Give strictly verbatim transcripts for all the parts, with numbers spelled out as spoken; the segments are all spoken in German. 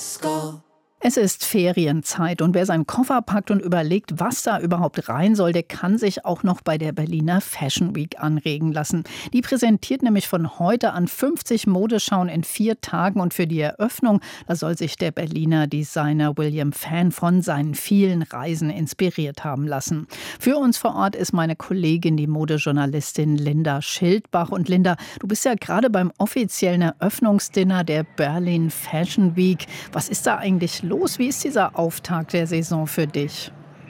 Es ist Ferienzeit und wer seinen Koffer packt und überlegt, was da überhaupt rein soll, der kann sich auch noch bei der Berliner Fashion Week anregen lassen. Die präsentiert nämlich von heute an fünfzig Modeschauen in vier Tagen und für die Eröffnung, da soll sich der Berliner Designer William Fan von seinen vielen Reisen inspiriert haben lassen. Für uns vor Ort ist meine Kollegin, die Modejournalistin Linda Schildbach. Und Linda, du bist ja gerade beim offiziellen Eröffnungsdinner der Berlin Fashion Week. Was ist da eigentlich los? Wie ist dieser Auftakt der Saison für dich?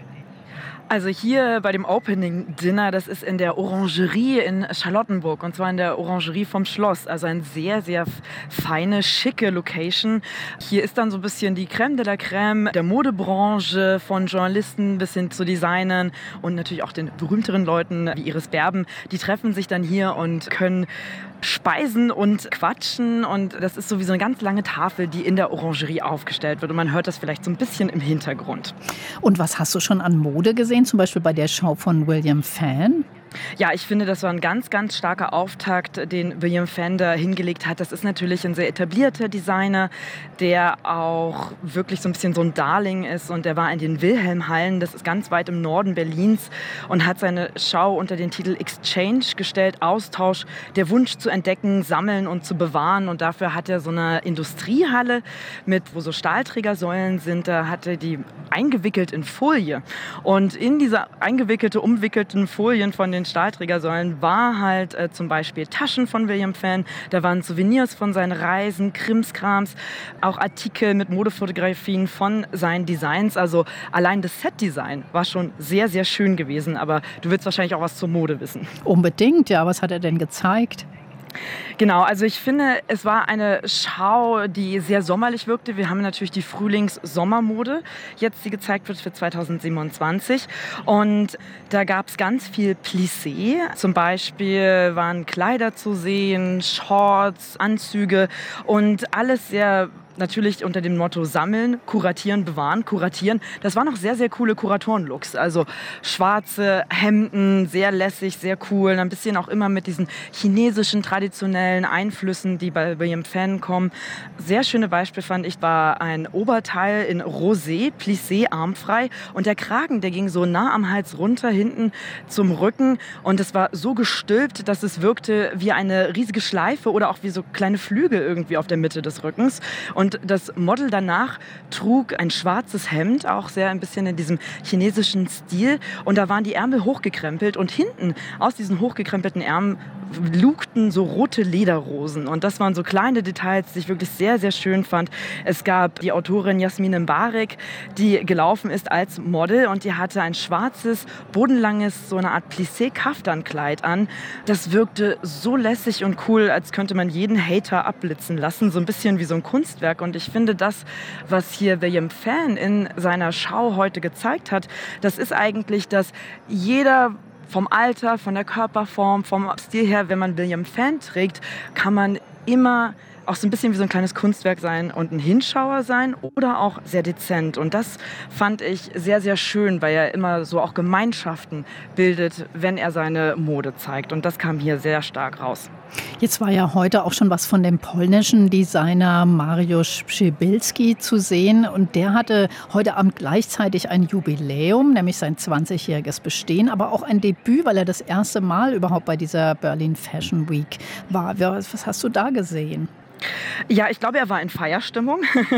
Also hier bei dem Opening Dinner, das ist in der Orangerie in Charlottenburg und zwar in der Orangerie vom Schloss. Also eine sehr, sehr feine, schicke Location. Hier ist dann so ein bisschen die Crème de la Crème der Modebranche, von Journalisten bis hin zu Designern und natürlich auch den berühmteren Leuten wie Iris Berben. Die treffen sich dann hier und können speisen und quatschen und das ist so wie so eine ganz lange Tafel, die in der Orangerie aufgestellt wird und man hört das vielleicht so ein bisschen im Hintergrund. Und was hast du schon an Mode gesehen, zum Beispiel bei der Schau von William Fan? Ja, ich finde, das war ein ganz, ganz starker Auftakt, den William Fan da hingelegt hat. Das ist natürlich ein sehr etablierter Designer, der auch wirklich so ein bisschen so ein Darling ist. Und der war in den Wilhelmhallen, das ist ganz weit im Norden Berlins, und hat seine Schau unter den Titel Exchange gestellt, Austausch, der Wunsch zu entdecken, sammeln und zu bewahren. Und dafür hat er so eine Industriehalle, mit, wo so Stahlträgersäulen sind, da hat er die eingewickelt in Folie. Und in diese eingewickelte, umwickelten Folien von den Stahlträgersäulen war halt äh, zum Beispiel Taschen von William Fan, da waren Souvenirs von seinen Reisen, Krimskrams, auch Artikel mit Modefotografien von seinen Designs. Also allein das Set-Design war schon sehr, sehr schön gewesen, aber du willst wahrscheinlich auch was zur Mode wissen. Unbedingt, ja. Was hat er denn gezeigt? Genau, also ich finde, es war eine Schau, die sehr sommerlich wirkte. Wir haben natürlich die Frühlings-Sommermode jetzt, die gezeigt wird für zweitausendsiebenundzwanzig. Und da gab es ganz viel Plissé. Zum Beispiel waren Kleider zu sehen, Shorts, Anzüge und alles sehr natürlich unter dem Motto sammeln, kuratieren, bewahren, kuratieren. Das waren noch sehr, sehr coole Kuratoren-Looks. Also schwarze Hemden, sehr lässig, sehr cool. Ein bisschen auch immer mit diesen chinesischen traditionellen Einflüssen, die bei William Fan kommen. Sehr schöne Beispiel fand ich, war ein Oberteil in Rosé, Plissé, armfrei. Und der Kragen, der ging so nah am Hals runter, hinten zum Rücken. Und es war so gestülpt, dass es wirkte wie eine riesige Schleife oder auch wie so kleine Flügel irgendwie auf der Mitte des Rückens. Und Und das Model danach trug ein schwarzes Hemd, auch sehr ein bisschen in diesem chinesischen Stil. Und da waren die Ärmel hochgekrempelt und hinten aus diesen hochgekrempelten Ärmeln lugten so rote Lederrosen. Und das waren so kleine Details, die ich wirklich sehr, sehr schön fand. Es gab die Autorin Jasmin Mbarek, die gelaufen ist als Model und die hatte ein schwarzes, bodenlanges, so eine Art Plissé-Kaftankleid an. Das wirkte so lässig und cool, als könnte man jeden Hater abblitzen lassen. So ein bisschen wie so ein Kunstwerk. Und ich finde, das, was hier William Fan in seiner Schau heute gezeigt hat, das ist eigentlich, dass jeder vom Alter, von der Körperform, vom Stil her, wenn man William Fan trägt, kann man immer auch so ein bisschen wie so ein kleines Kunstwerk sein und ein Hinschauer sein oder auch sehr dezent. Und das fand ich sehr, sehr schön, weil er immer so auch Gemeinschaften bildet, wenn er seine Mode zeigt. Und das kam hier sehr stark raus. Jetzt war ja heute auch schon was von dem polnischen Designer Mariusz Przybylski zu sehen. Und der hatte heute Abend gleichzeitig ein Jubiläum, nämlich sein zwanzigjähriges Bestehen, aber auch ein Debüt, weil er das erste Mal überhaupt bei dieser Berlin Fashion Week war. Was hast du da gesehen? Ja, ich glaube, er war in Feierstimmung.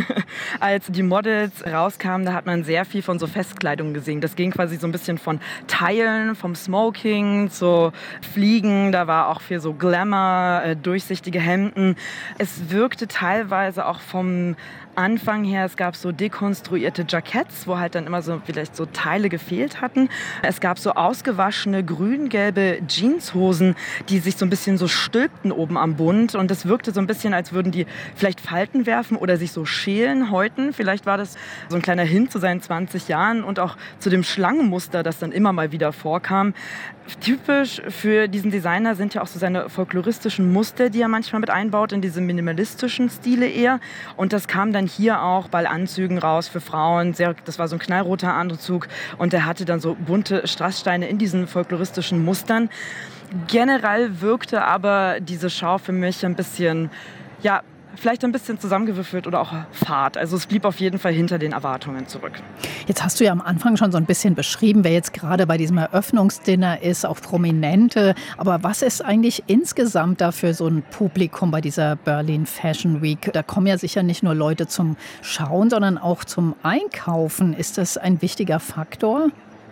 Als die Models rauskamen, da hat man sehr viel von so Festkleidung gesehen. Das ging quasi so ein bisschen von Teilen, vom Smoking zu Fliegen. Da war auch viel so Glamour, äh, durchsichtige Hemden. Es wirkte teilweise auch vom Anfang her, es gab so dekonstruierte Jacketts, wo halt dann immer so vielleicht so Teile gefehlt hatten. Es gab so ausgewaschene grün-gelbe Jeanshosen, die sich so ein bisschen so stülpten oben am Bund. Und es wirkte so ein bisschen, als würden die vielleicht Falten werfen oder sich so schälen, häuten. Vielleicht war das so ein kleiner Hint zu seinen zwanzig Jahren und auch zu dem Schlangenmuster, das dann immer mal wieder vorkam. Typisch für diesen Designer sind ja auch so seine folkloristischen Muster, die er manchmal mit einbaut, in diese minimalistischen Stile eher. Und das kam dann hier auch bei Anzügen raus für Frauen. Sehr, das war so ein knallroter Anzug und der hatte dann so bunte Strasssteine in diesen folkloristischen Mustern. Generell wirkte aber diese Schau für mich ein bisschen, ja, vielleicht ein bisschen zusammengewürfelt oder auch fad. Also es blieb auf jeden Fall hinter den Erwartungen zurück. Jetzt hast du ja am Anfang schon so ein bisschen beschrieben, wer jetzt gerade bei diesem Eröffnungsdinner ist, auch Prominente. Aber was ist eigentlich insgesamt da für so ein Publikum bei dieser Berlin Fashion Week? Da kommen ja sicher nicht nur Leute zum Schauen, sondern auch zum Einkaufen. Ist das ein wichtiger Faktor?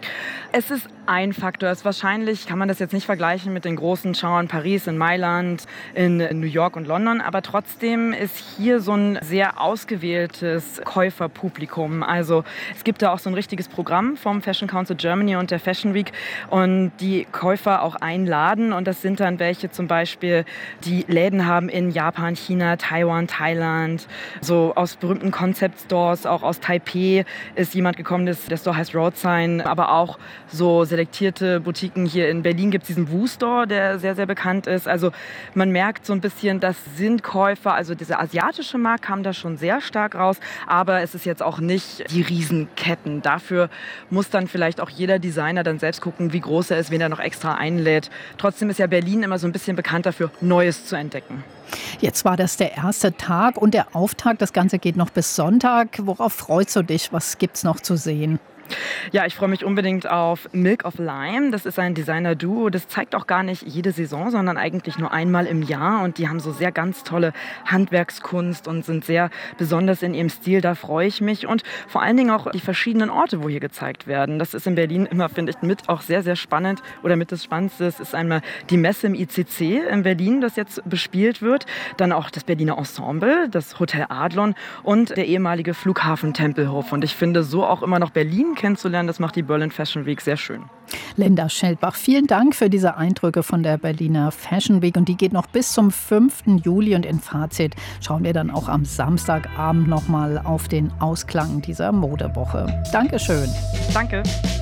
Es ist ein Faktor. Es ist wahrscheinlich, kann man das jetzt nicht vergleichen mit den großen Schauen in Paris, in Mailand, in New York und London, aber trotzdem ist hier so ein sehr ausgewähltes Käuferpublikum. Also es gibt da auch so ein richtiges Programm vom Fashion Council Germany und der Fashion Week und die Käufer auch einladen und das sind dann welche zum Beispiel, die Läden haben in Japan, China, Taiwan, Thailand, so aus berühmten Concept Stores, auch aus Taipei ist jemand gekommen, der Store heißt Roadsign, aber auch so selektierte Boutiquen. Hier in Berlin gibt es diesen Wu-Store, der sehr, sehr bekannt ist. Also man merkt so ein bisschen, das sind Käufer, also dieser asiatische Markt kam da schon sehr stark raus, aber es ist jetzt auch nicht die Riesenketten. Dafür muss dann vielleicht auch jeder Designer dann selbst gucken, wie groß er ist, wen er noch extra einlädt. Trotzdem ist ja Berlin immer so ein bisschen bekannt dafür, Neues zu entdecken. Jetzt war das der erste Tag und der Auftakt. Das Ganze geht noch bis Sonntag. Worauf freust du dich? Was gibt's noch zu sehen? Ja, ich freue mich unbedingt auf Milk of Lime. Das ist ein Designer-Duo. Das zeigt auch gar nicht jede Saison, sondern eigentlich nur einmal im Jahr. Und die haben so sehr ganz tolle Handwerkskunst und sind sehr besonders in ihrem Stil. Da freue ich mich. Und vor allen Dingen auch die verschiedenen Orte, wo hier gezeigt werden. Das ist in Berlin immer, finde ich, mit auch sehr, sehr spannend. Oder mit das Spannendste ist einmal die Messe im I C C in Berlin, das jetzt bespielt wird. Dann auch das Berliner Ensemble, das Hotel Adlon und der ehemalige Flughafen Tempelhof. Und ich finde, so auch immer noch Berlin kennenzulernen, das macht die Berlin Fashion Week sehr schön. Linda Scheldbach, vielen Dank für diese Eindrücke von der Berliner Fashion Week und die geht noch bis zum fünften Juli und in Fazit schauen wir dann auch am Samstagabend nochmal auf den Ausklang dieser Modewoche. Dankeschön. Danke.